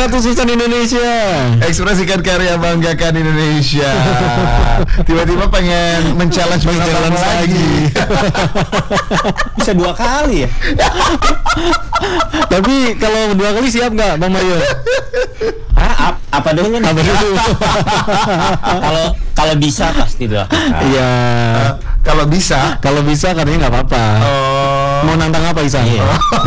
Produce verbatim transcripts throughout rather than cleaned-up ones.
Ratusan Indonesia. Ekspresikan karya, banggakan Indonesia. Tiba-tiba pengen men-challenge Men-challenge lagi. Bisa dua kali ya. Tapi kalau dua kali siap nggak, Bang Mario? Ah, ap, apa dulu nih? Apa dulu? Kalau kalau bisa pasti dilakukan. Iya. Uh, kalau bisa, Kalau bisa katanya nggak apa-apa. oh, Mau nantang apa Isan? Iya.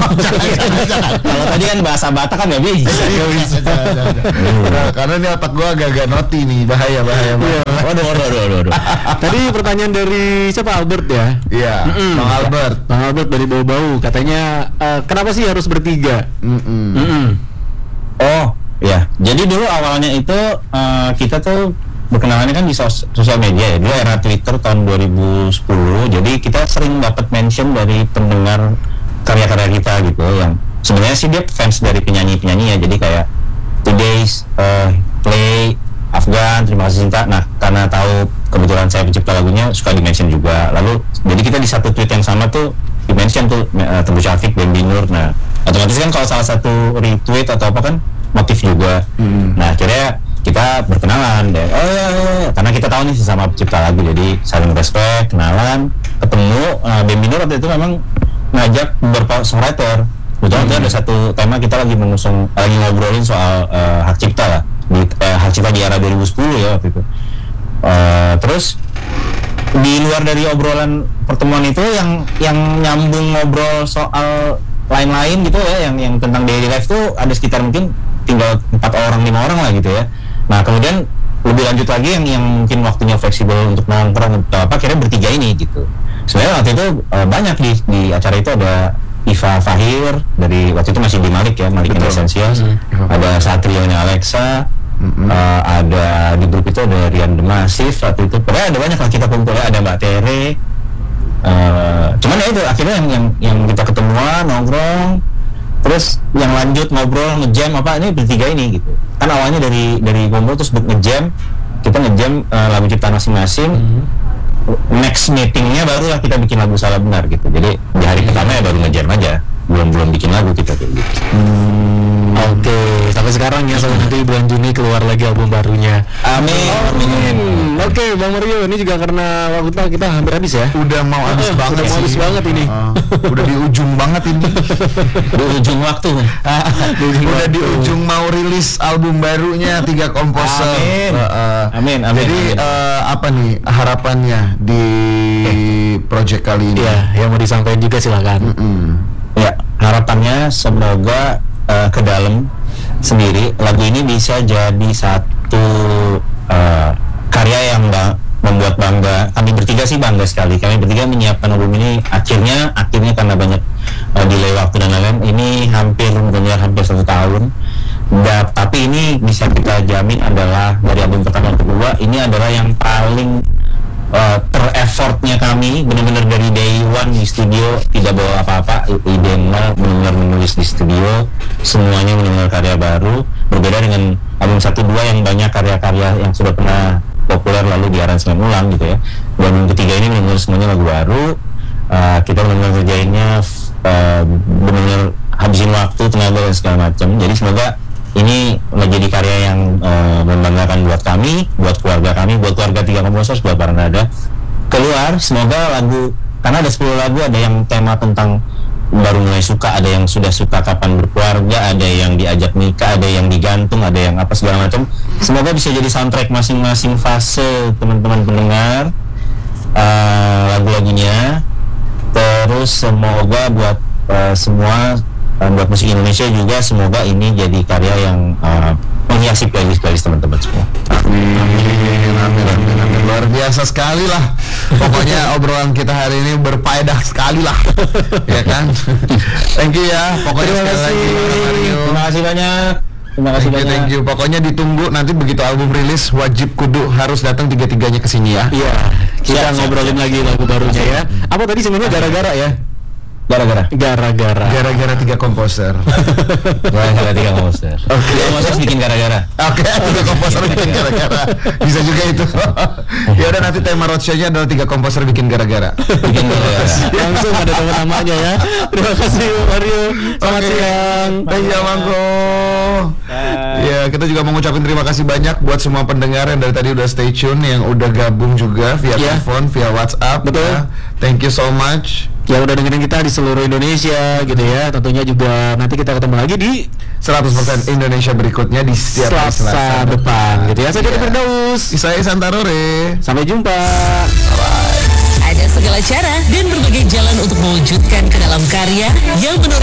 Kalau tadi kan bahasa Batak kan nggak bisa. nggak bisa. Nah, karena ini otak gua agak-agak noti nih, bahaya, bahaya, bahaya. Waduh, waduh, waduh, waduh, waduh. Tadi pertanyaan dari siapa, Albert ya? Iya, Mm-mm. Bang Albert. Bang Albert dari Bau-Bau katanya eh, kenapa sih harus bertiga? Mm-mm. Mm-mm. Oh, ya. Jadi dulu awalnya itu eh, kita tuh berkenalannya kan di sos- sosial media ya. Dulu era Twitter tahun dua ribu sepuluh. Jadi kita sering dapat mention dari pendengar karya-karya kita gitu, yang sebenarnya sih dia fans dari penyanyi-penyanyi ya. Jadi kayak Today's, uh, Play, Afgan, Terima Kasih Cinta. Nah, karena tahu kebetulan saya pencipta lagunya, suka di-mention juga. Lalu jadi kita di satu tweet yang sama tuh di-mention tuh uh, Teguh Syafiq dan Binur. Nah, otomatis kan kalau salah satu retweet atau apa kan motif juga. Hmm. Nah, akhirnya kita berkenalan deh. Oh iya, iya, iya. Karena kita tahu nih sesama pencipta lagu, jadi saling respect, kenalan, ketemu. Uh, Bem Binur waktu itu memang ngajak beberapa songwriter. Kebetulan hmm. ada satu tema kita lagi mengusung, lagi ngobrolin soal uh, hak cipta lah, di, uh, hak cipta di era dua ribu sepuluh ya waktu itu. Uh, terus di luar dari obrolan pertemuan itu yang yang nyambung ngobrol soal lain-lain gitu ya, yang yang tentang daily life tuh ada sekitar mungkin tinggal empat orang lima orang lah gitu ya. Nah kemudian lebih lanjut lagi yang yang mungkin waktunya fleksibel untuk nongkrong atau apa, akhirnya bertiga ini gitu. Sebenarnya waktu itu uh, banyak di di acara itu ada Iva Fahir dari waktu itu masih di Malik ya, Malik and Essentials. Mm-hmm. Ada Satrio-nya Alexa. Mm-hmm. Uh, ada di grup itu ada Rian The Massive waktu itu. Pokoknya ada banyak lah kita kumpulnya, ada Mbak Tere. Uh, cuman ya itu akhirnya yang yang yang kita ketemuan nongkrong, terus yang lanjut ngobrol ngejam apa ini bertiga ini gitu. Kan awalnya dari dari ngobrol terus ngejam, kita ngejam uh, lagu ciptaan masing-masing. Mm-hmm. Next meetingnya barulah kita bikin lagu Salah Benar gitu. Jadi di hari pertama ya baru ngejam aja, belum belum bikin lagu kita kayak gitu. Hmm, Oke, okay. Sampai sekarang ya, sampai nanti bulan Juni keluar lagi album barunya. Amin. Amin. Oke, okay, Bang Mario, ini juga karena waktu kita hampir habis ya. Udah mau habis uh, banget Udah mau habis banget ini. Uh, udah di ujung banget ini. Di ujung waktu. di ujung udah waktu. Di ujung mau rilis album barunya tiga komposer. Amin. Uh, uh, amin. Amin. Jadi amin. Uh, apa nih harapannya di eh. project kali ini? Iya, yang mau disampaikan juga silakan. Mm-mm. Ya, harapannya semoga uh, ke dalam sendiri lagu ini bisa jadi satu uh, karya yang bang, membuat bangga. Kami bertiga sih bangga sekali. Kami bertiga menyiapkan album ini akhirnya akhirnya karena banyak uh, delay waktu dan lain-lain, ini hampir benar hampir satu tahun. Da, tapi ini bisa kita jamin adalah dari album pertama dan kedua ini adalah yang paling Uh, ter-effortnya kami, benar-benar dari day one di studio, tidak bawa apa-apa, ide nol, benar-benar menulis di studio, semuanya benar-benar karya baru, berbeda dengan album satu dua yang banyak karya-karya yang sudah pernah populer lalu diaransemen ulang gitu ya. Dan yang ketiga ini benar-benar semuanya lagu baru, uh, kita benar-benar kerjainnya uh, benar-benar habisin waktu, tenaga dan segala macam. Jadi semoga ini menjadi karya yang uh, membanggakan buat kami, buat keluarga kami, buat keluarga tiga komposer, buat para nada keluar. Semoga lagu, karena ada sepuluh lagu, ada yang tema tentang baru mulai suka, ada yang sudah suka kapan berkeluarga, ada yang diajak nikah, ada yang digantung, ada yang apa segala macam. Semoga bisa jadi soundtrack masing-masing fase teman-teman pendengar uh, lagu-lagunya. Terus semoga buat uh, semua uh, buat musik Indonesia juga, semoga ini jadi karya yang uh, menghiasi playlist-playlist teman-teman semua. Amin, amin, amin, amin, amin. Luar biasa sekali lah. Pokoknya obrolan kita hari ini berfaedah sekali lah, ya kan? Thank you ya. Pokoknya Terima sekali kasih. lagi, Mario. Terima kasih banyak. Terima kasih Thank you, banyak. thank you. Pokoknya ditunggu nanti begitu album rilis, wajib kudu harus datang tiga-tiganya ke sini ya. Iya, kita Siap, ngobrolin siap. lagi lagu barunya ya. Apa tadi sebenarnya gara-gara ya? Gara-gara. Gara-gara. Gara-gara tiga komposer. Gara-gara tiga komposer. Oke. Tiga komposer bikin gara-gara. Oke, tiga komposer bikin gara-gara. Bisa juga itu. Ya udah, nanti tema roadshow-nya adalah tiga komposer bikin gara-gara. Bikin gara-gara. Langsung ada teman namanya ya. Terima kasih Mario. Selamat Oke. siang. Thank you Mangko. Ya, kita juga mau ngucapin terima kasih banyak buat semua pendengar yang dari tadi udah stay tune, yang udah gabung juga via Ya. telepon, via WhatsApp. Betul. Ya. Thank you so much. Ya udah dengerin kita di seluruh Indonesia gitu ya. Tentunya juga nanti kita ketemu lagi di seratus persen Indonesia berikutnya di setiap hari Selasa depan gitu ya. Saya Dede Firdaus. Saya Santarore. Sampai jumpa. Ada segala cara dan berbagai jalan untuk mewujudkan ke dalam karya yang menurut